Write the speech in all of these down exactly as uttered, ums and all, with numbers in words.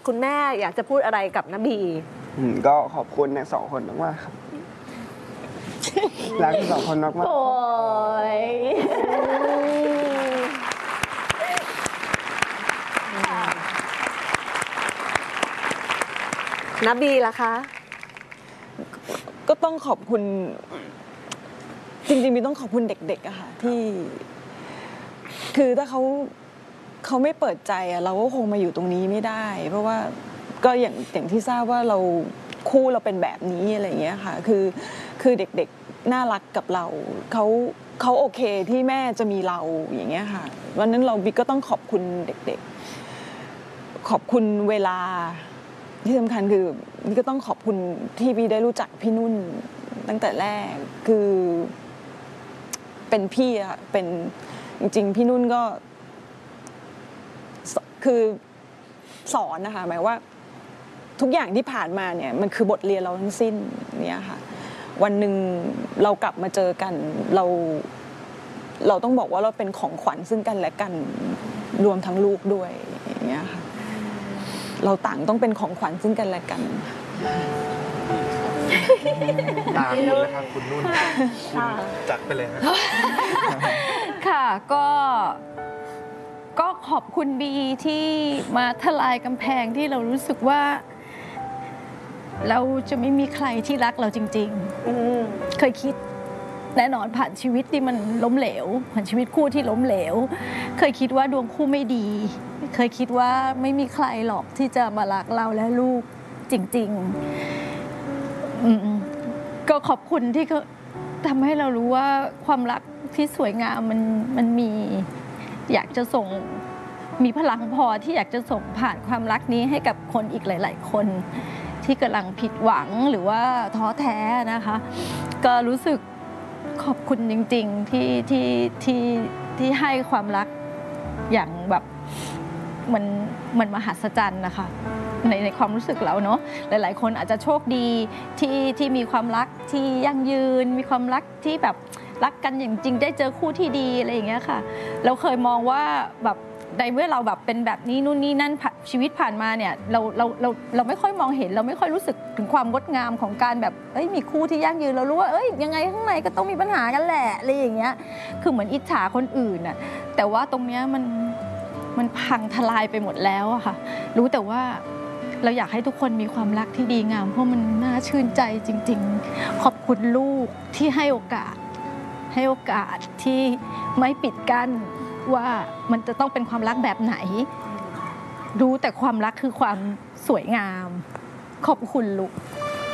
คุณแม่อยากจะพูดอะไรกับนบีก็ขอบคุณทั้งสองคนมากๆครับรักทั้งสองคนมากๆโอ้ยนบีล่ะคะก็ต้องขอบคุณจริงๆมีต้องขอบคุณเด็กๆอะค่ะที่คือถ้าเขาเขาไม่เปิดใจอะเราก็คงมาอยู่ตรงนี้ไม่ได้เพราะว่าก็อย่างอย่างที่ทราบว่าเราคู่เราเป็นแบบนี้อะไรอย่างเงี้ยค่ะคือคือเด็กๆน่ารักกับเราเขาเขาโอเคที่แม่จะมีเราอย่างเงี้ยค่ะวันนั้นเราบิ๊กก็ต้องขอบคุณเด็กๆขอบคุณเวลาที่สำคัญคือบิ๊กก็ต้องขอบคุณที่บิ๊กได้รู้จักพี่นุ่นตั้งแต่แรกคือเป็นพี่อะเป็นจริงๆพี่นุ่นก็คือสอนนะคะหมายว่าทุกอย่างที่ผ่านมาเนี่ยมันคือบทเรียนเราทั้งสิ้นเนี่ยค่ะวันหนึ่งเรากลับมาเจอกันเราเราต้องบอกว่าเราเป็นของขวัญซึ่งกันและกันรวมทั้งลูกด้วยอย่างเงี้ยค่ะเราต่างต้องเป็นของขวัญซึ่งกันและกันตามคุณเลยครับคุณนุ่นคุณจัดไปเลยครับค่ะก็ก็ขอบคุณบีที่มาทลายกำแพงที่เรารู้สึกว่าเราจะไม่มีใครที่รักเราจริงๆเคยคิดแน่นอนผ่านชีวิตที่มันล้มเหลวผ่านชีวิตคู่ที่ล้มเหลวเคยคิดว่าดวงคู่ไม่ดีเคยคิดว่าไม่มีใครหรอกที่จะมารักเราและลูกจริงๆก็ขอบคุณที่เขาทำให้เรารู้ว่าความรักที่สวยงามมันมันมีอยากจะส่งมีพลังพอที่อยากจะส่งผ่านความรักนี้ให้กับคนอีกหลายๆคนที่กำลังผิดหวังหรือว่าท้อแท้นะคะก็รู้สึกขอบคุณจริงๆที่ที่ที่ที่ให้ความรักอย่างแบบมันมันมหัศจรรย์นะคะในในความรู้สึกเราเนาะหลายๆคนอาจจะโชคดีที่ที่มีความรักที่ยั่งยืนมีความรักที่แบบรักกันอย่างจริงได้เจอคู่ที่ดีอะไรอย่างเงี้ยค่ะเราเคยมองว่าแบบในเมื่อเราแบบเป็นแบบนี้นู่นนี่นั่นชีวิตผ่านมาเนี่ยเราเราเราเราไม่ค่อยมองเห็นเราไม่ค่อยรู้สึกถึงความงดงามของการแบบเอ้ยมีคู่ที่ยั่งยืนเรารู้ว่าเอ้ยยังไงข้างในก็ต้องมีปัญหากันแหละอะไรอย่างเงี้ยคือเหมือนอิจฉาคนอื่นน่ะแต่ว่าตรงเนี้ยมันมันพังทลายไปหมดแล้วอะค่ะรู้แต่ว่าเราอยากให้ทุกคนมีความรักที่ดีงามเพราะมันน่าชื่นใจจริงๆขอบคุณลูกที่ให้โอกาสให้โอกาสที่ไม่ปิดกั้นว่ามันจะต้องเป็นความรักแบบไหนรู้แต่ความรักคือความสวยงามขอบคุณลูก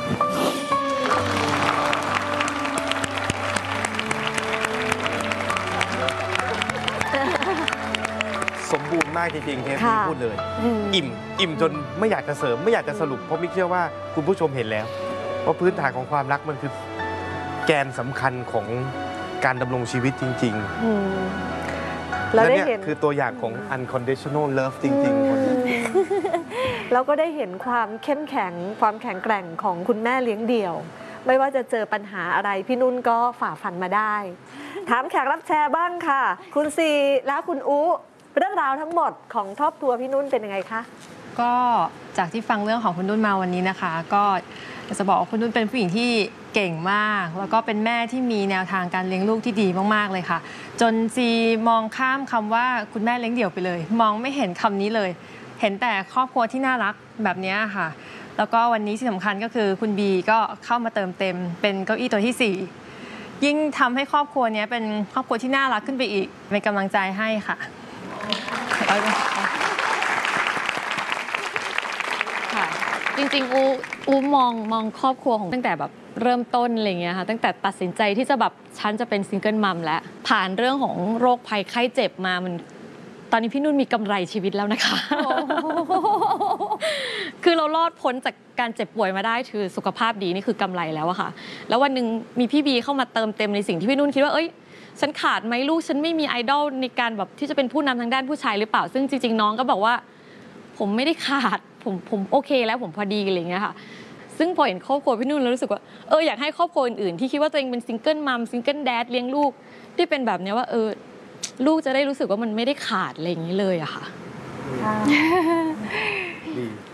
สมบูรณ์มากจริงๆเทปนี้พูดเลยอิ่มอิ่มจนไม่อยากจะเสริมไม่อยากจะสรุปเพราะมิกเชื่อว่าคุณผู้ชมเห็นแล้วว่าพื้นฐานของความรักมันคือแกนสำคัญของการดำรงชีวิตจริงๆและนี่คือตัวอย่างของ unconditional love จริงๆคนนี้เราก็ได้เห็นความเข้มแข็งความแข็งแกร่งของคุณแม่เลี้ยงเดี่ยวไม่ว่าจะเจอปัญหาอะไรพี่นุ่นก็ฝ่าฟันมาได้ถามแขกรับแชร์บ้างค่ะคุณซีและคุณอูเรื่องราวทั้งหมดของครอบครัวพี่นุ่นเป็นยังไงคะก็จากที่ฟังเรื่องของคุณนุ่นมาวันนี้นะคะก็จะบอกว่าคุณนุ่นเป็นผู้หญิงที่เก่งมากแล้วก็เป็นแม่ที่มีแนวทางการเลี้ยงลูกที่ดีมากๆเลยค่ะจนซีมองข้ามคำว่าคุณแม่เลี้ยงเดี่ยวไปเลยมองไม่เห็นคำนี้เลยเห็นแต่ครอบครัวที่น่ารักแบบนี้ค่ะแล้วก็วันนี้ที่สำคัญก็คือคุณบีก็เข้ามาเติมเต็มเป็นเก้าอี้ตัวที่สี่ยิ่งทำให้ครอบครัวนี้เป็นครอบครัวที่น่ารักขึ้นไปอีกเป็นกำลังใจให้ค่ะจริงๆอูอูมองมองครอบครัวของตั้งแต่แบบเริ่มต้นอะไรเงี้ยค่ะตั้งแต่ตัดสินใจที่จะแบบฉันจะเป็นซิงเกิลมัมแล้วผ่านเรื่องของโรคภัยไข้เจ็บมามันตอนนี้พี่นุ่นมีกำไรชีวิตแล้วนะคะ คือเรารอดพ้นจากการเจ็บป่วยมาได้คือสุขภาพดีนี่คือกำไรแล้วอะค่ะแล้ววันหนึ่งมีพี่บีเข้ามาเติมเต็มในสิ่งที่พี่นุ่นคิดว่าเอ้ยฉันขาดไหมลูกฉันไม่มีไอดอลในการแบบที่จะเป็นผู้นำทางด้านผู้ชายหรือเปล่าซึ่งจริงๆน้องก็บอกว่าผมไม่ได้ขาดผมผมโอเคแล้วผมพอดีอะไรอย่างเงี้ยค่ะซึ่งพอเห็นครอบครัวพี่นุ่นแล้วรู้สึกว่าเอออยากให้ครอบครัวอื่นๆที่คิดว่าตัวเองเป็นซิงเกิลมัมซิงเกิลแดดเลี้ยงลูกที่เป็นแบบนี้ว่าเออลูกจะได้รู้สึกว่ามันไม่ได้ขาดอะไรอย่างนี้เลยอะค่ะ